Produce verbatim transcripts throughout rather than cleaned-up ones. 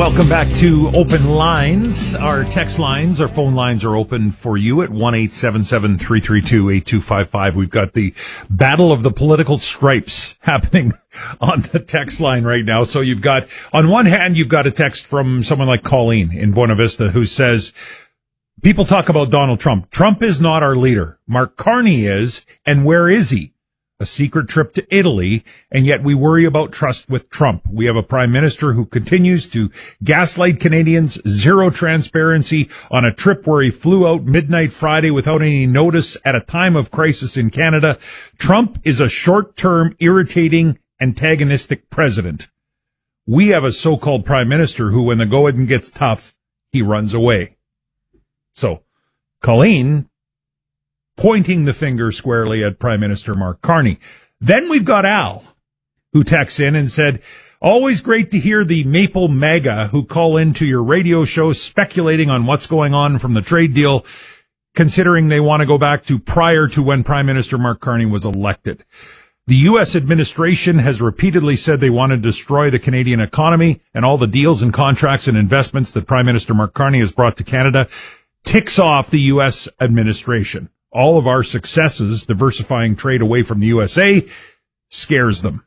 Welcome back to Open Lines. Our text lines, our phone lines are open for you at one eight seven seven, three three two, eight two five five. We've got the battle of the political stripes happening on the text line right now. So you've got, on one hand, you've got a text from someone like Colleen in Buena Vista who says, people talk about Donald Trump. Trump is not our leader. Mark Carney is. And where is he? A secret trip to Italy, and yet we worry about trust with Trump. We have a prime minister who continues to gaslight Canadians, zero transparency on a trip where he flew out midnight Friday without any notice at a time of crisis in Canada. Trump is a short-term, irritating, antagonistic president. We have a so-called prime minister who, when the going gets tough, he runs away. So, Colleen pointing the finger squarely at Prime Minister Mark Carney. Then we've got Al, who texts in and said, always great to hear the Maple Mega who call into your radio show speculating on what's going on from the trade deal, considering they want to go back to prior to when Prime Minister Mark Carney was elected. The U S administration has repeatedly said they want to destroy the Canadian economy, and all the deals and contracts and investments that Prime Minister Mark Carney has brought to Canada ticks off the U S administration. All of our successes diversifying trade away from the U S A scares them.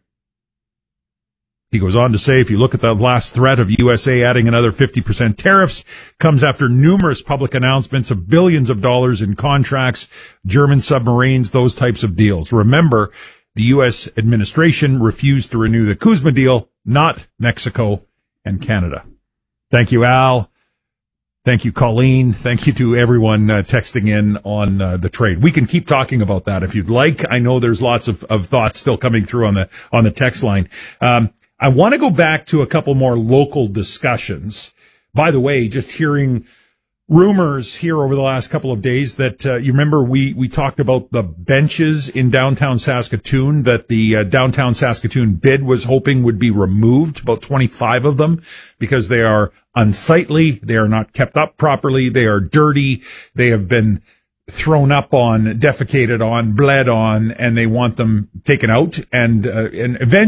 He goes on to say, if you look at the last threat of U S A adding another fifty percent tariffs, comes after numerous public announcements of billions of dollars in contracts, German submarines, those types of deals. Remember, the U S administration refused to renew the Kuzma deal, not Mexico and Canada. Thank you, Al. Thank you, Colleen. Thank you to everyone uh, texting in on uh, the trade. We can keep talking about that if you'd like. I know there's lots of, of thoughts still coming through on the on the text line. Um, I want to go back to a couple more local discussions. By the way, just hearing rumors here over the last couple of days that uh, you remember we we talked about the benches in downtown Saskatoon that the uh, downtown Saskatoon bid was hoping would be removed, about twenty-five of them, because they are unsightly, they are not kept up properly, they are dirty, they have been thrown up on, defecated on, bled on, and they want them taken out, and uh, and eventually